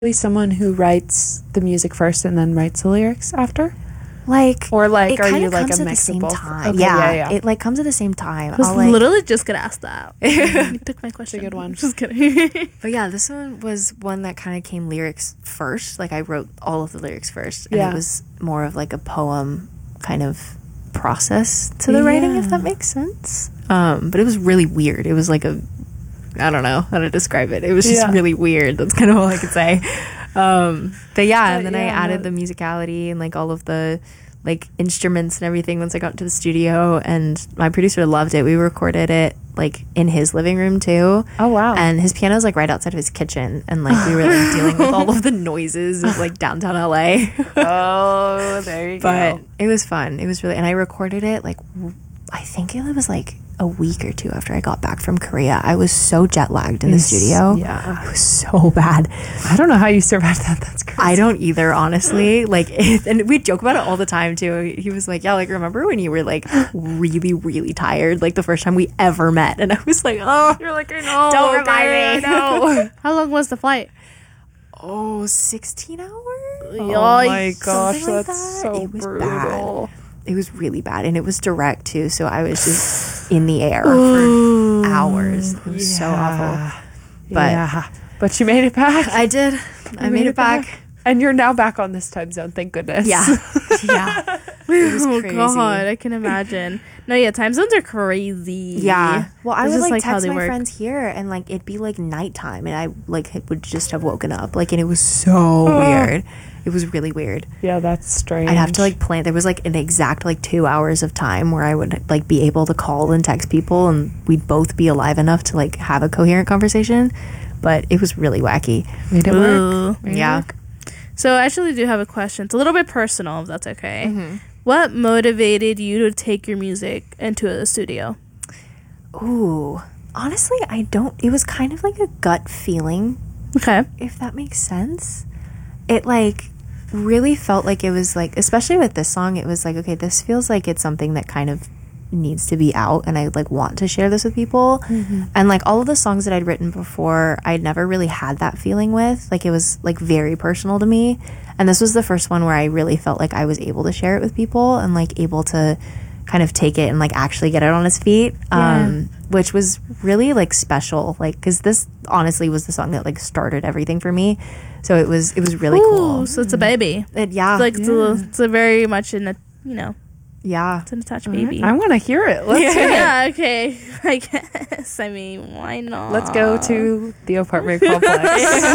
Someone who writes the music first and then writes the lyrics after? Or like, are you like comes a at the mix of same both? time. Okay, yeah, it like comes at the same time. I was literally just gonna ask that. You took my question. It's a good one. Just kidding. But yeah, this one was one that kind of came lyrics first. Like I wrote all of the lyrics first, and it was more of like a poem kind of process to the writing, if that makes sense. But it was really weird. It was like I don't know how to describe it. It was just really weird. That's kind of all I could say. But yeah, and then I added the musicality and like all of the like instruments and everything once I got to the studio, and my producer loved it. We recorded it like in his living room too. Oh wow. And his piano is like right outside of his kitchen, and like we were like dealing with all of the noises of like downtown LA. Oh, there you go. But it was fun. It was really, and I recorded it like I think it was like a week or two after I got back from Korea. I was so jet lagged in the studio. Yeah. It was so bad. I don't know how you survived that. That's crazy. I don't either, honestly. Like, and we joke about it all the time too. He was like, yeah, like, remember when you were like really, really tired? Like the first time we ever met. And I was like, oh, You're like, I know. don't remind me. No. How long was the flight? 16 hours? Oh my gosh, Something like that's that. so It was brutal. bad. It was really bad, and it was direct too, so I was just in the air for hours. It was so awful. But you made it back. I did. I made it back. And you're now back on this time zone, thank goodness. Yeah. Yeah. It was Oh crazy. god, I can imagine. No, yeah, time zones are crazy. Yeah. Well, I It's would just, like how text they my work. friends here, and like it'd be like nighttime, and I like would just have woken up, like, and it was so weird. It was really weird. Yeah, that's strange. I'd have to like plan. There was like an exact like 2 hours of time where I would like be able to call and text people, and we'd both be alive enough to like have a coherent conversation. But it was really wacky. Made it Ooh. work. Made it Yeah. work. So I actually do have a question. It's a little bit personal, if that's okay. Mm-hmm. What motivated you to take your music into a studio? Ooh, honestly, I don't. It was kind of like a gut feeling, Okay. if that makes sense. It like really felt like it was like, especially with this song, it was like, okay, this feels like it's something that kind of needs to be out, and I like want to share this with people. And like all of the songs that I'd written before, I'd never really had that feeling with. Like it was like very personal to me, and this was the first one where I really felt like I was able to share it with people and like able to kind of take it and like actually get it on its feet, which was really like special, like because this honestly was the song that like started everything for me. So it was really cool. So it's a baby. Yeah, It's like it's a very much in a, you know, yeah. it's an attached baby. I want to hear it. Let's hear it. Yeah, okay. I guess. I mean, why not? Let's go to the apartment complex.